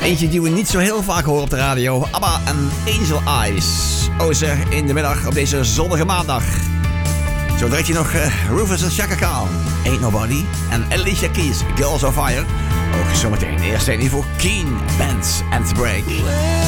Eentje die we niet zo heel vaak horen op de radio. ABBA en Angel Eyes. Ozer in de middag op deze zonnige maandag. Zo direct je nog Rufus en Chaka Khan, Ain't Nobody. En Alicia Keys, Girls on Fire. Ook zometeen. Eerst even voor Keen, Bands and Break.